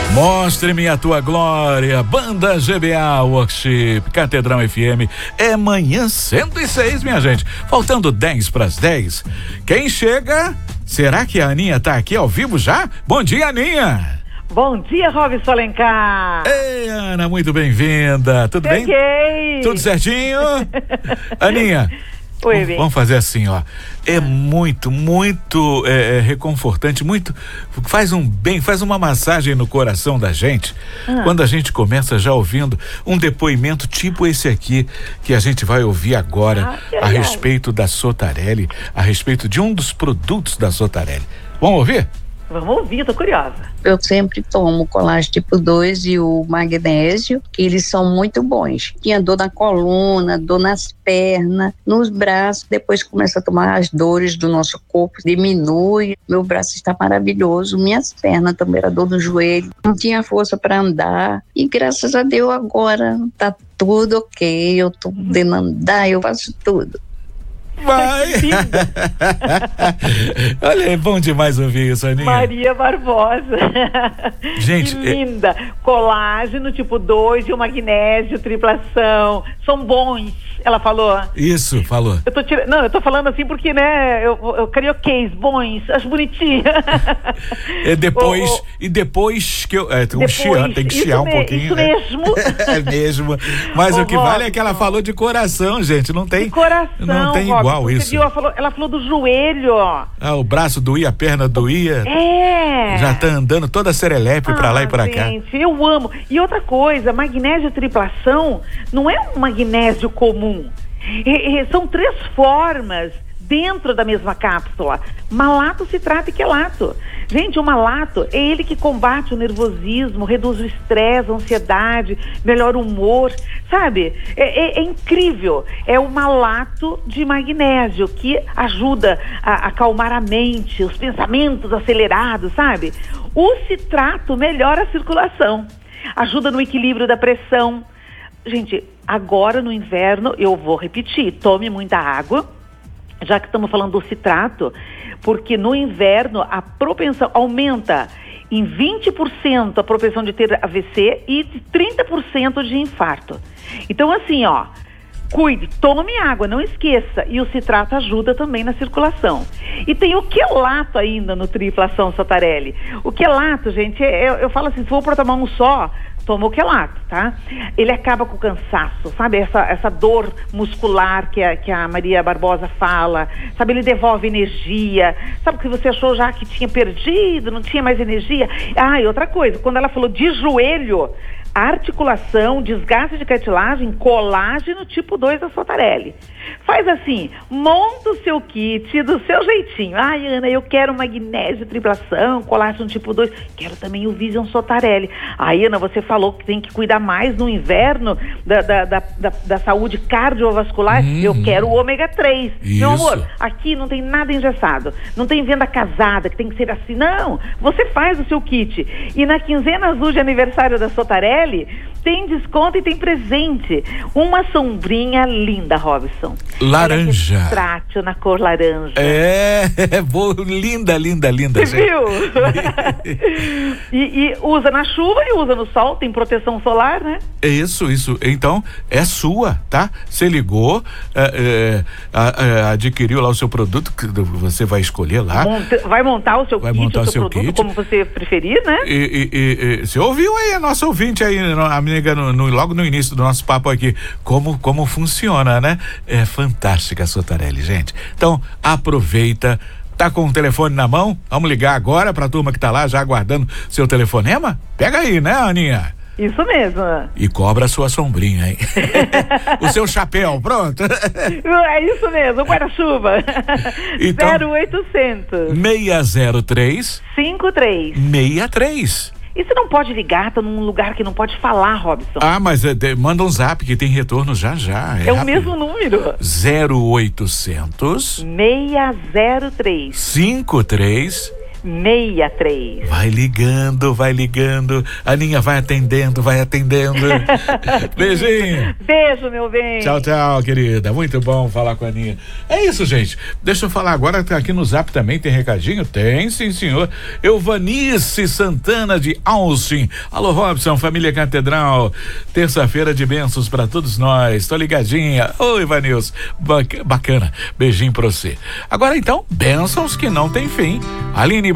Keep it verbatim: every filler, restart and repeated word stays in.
Mostre-me a tua glória, Banda G B A Worship, Catedral F M, é manhã cento e seis, minha gente, faltando dez para as dez. Quem chega? Será que a Aninha tá aqui ao vivo já? Bom dia, Aninha! Bom dia, Robson Alencar! Ei, Ana, muito bem-vinda, tudo Cheguei. bem? Tudo certinho? Aninha, Oi, vamos, vamos fazer assim, ó, é muito, muito é, é, reconfortante, muito, faz um bem, faz uma massagem no coração da gente, ah. quando a gente começa já ouvindo um depoimento tipo esse aqui, que a gente vai ouvir agora, ah, a respeito da Sotarelli, a respeito de um dos produtos da Sotarelli. Vamos ouvir? Vamos ouvir, tô curiosa. Eu sempre tomo o colágeno tipo dois e o magnésio, que eles são muito bons. Tinha dor na coluna, dor nas pernas, nos braços. Depois começa a tomar as dores do nosso corpo, diminui. Meu braço está maravilhoso. Minhas pernas também era dor no joelho. Não tinha força para andar. E graças a Deus agora tá tudo ok. Eu tô podendo andar, eu faço tudo. Vai! Olha, é bom demais ouvir isso, Aninha. Maria Barbosa. Gente, que linda. É... Colágeno tipo dois e o magnésio, triplação. São bons, ela falou. Isso, falou. Eu tô tir... Não, eu tô falando assim porque, né, eu, eu carioquês, bons, acho bonitinho. É depois, oh, oh. e depois que eu... É, tem, depois, um chiar, tem que chiar um me, pouquinho. Isso né? mesmo. É mesmo. Mas oh, o que Robson. vale é que ela falou de coração, gente, não tem... De coração, não tem Robson. igual Você isso. viu, ela, falou, ela falou do joelho. Ah, o braço doía, a perna doía. É. Já tá andando toda serelepe ah, pra lá e pra gente, cá. Gente, eu amo. E outra coisa, magnésio triplação não é um magnésio comum. E, e, são três formas dentro da mesma cápsula: malato, citrato e quelato. Gente, o malato é ele que combate o nervosismo, reduz o estresse, a ansiedade, melhora o humor, sabe? É, é, é incrível. É o malato de magnésio que ajuda a, a acalmar a mente, os pensamentos acelerados, sabe? O citrato melhora a circulação, ajuda no equilíbrio da pressão. Gente, agora no inverno, eu vou repetir, tome muita água, já que estamos falando do citrato, porque no inverno a propensão aumenta em vinte por cento a propensão de ter A V C e de trinta por cento de infarto. Então assim, ó, cuide, tome água, não esqueça. E o citrato ajuda também na circulação. E tem o quelato ainda no triplação Sotarelli. O quelato, gente, eu, eu falo assim, se for para tomar um só, toma o quelato, tá? Ele acaba com o cansaço, sabe? Essa, essa dor muscular que a, que a Maria Barbosa fala, sabe? Ele devolve energia, sabe o que você achou já que tinha perdido, não tinha mais energia? Ah, e outra coisa, quando ela falou de joelho, articulação, desgaste de cartilagem, colágeno tipo dois da Sotarelli. Faz assim, monta o seu kit do seu jeitinho. Ai, Ana, eu quero magnésio, triplação, colágeno tipo dois, quero também o Vision Sotarelli. Ai, Ana, você falou que tem que cuidar mais no inverno da, da, da, da, da saúde cardiovascular, uhum. Eu quero o ômega três. Isso. Meu amor, aqui não tem nada engessado, não tem venda casada, que tem que ser assim, não. Você faz o seu kit. E na quinzena azul de aniversário da Sotarelli, tem desconto e tem presente. Uma sombrinha linda, Robson. Laranja. Retrátil na cor laranja. É, é boa, linda, linda, linda. Você viu? e, e usa na chuva e usa no sol, tem proteção solar, né? É isso, isso. Então, é sua, tá? Você ligou, é, é, adquiriu lá o seu produto, que você vai escolher lá. Monta, vai montar o seu vai kit, montar o seu, seu produto, kit. como você preferir, né? E, e, e, e você ouviu aí a nossa ouvinte aí, amiga, no, no, logo no início do nosso papo aqui, como, como funciona, né? É fantástica a Sotarelli, gente. Então, aproveita. Tá com o telefone na mão? Vamos ligar agora pra turma que tá lá já aguardando seu telefonema? Pega aí, né, Aninha? Isso mesmo. E cobra a sua sombrinha, hein? O seu chapéu, pronto? É isso mesmo, o guarda-chuva. Então, zero oitocentos seis zero três cinco três seis três. E você não pode ligar, tá num lugar que não pode falar, Robson. Ah, mas é, de, manda um zap que tem retorno já já. É, é o mesmo número. zero oitocentos seis zero três cinco três seis três. Vai ligando, vai ligando. Aninha vai atendendo, vai atendendo. Beijinho. Beijo, meu bem. Tchau, tchau, querida. Muito bom falar com a Aninha. É isso, gente. Deixa eu falar agora, aqui no Zap também tem recadinho? Tem, sim, senhor. Euvanice Santana de Austin. Alô, Robson, família Catedral. Terça-feira de bênçãos pra todos nós. Tô ligadinha. Oi, Vanilson. Bacana. Beijinho pra você. Agora então, bênçãos que não tem fim. Aline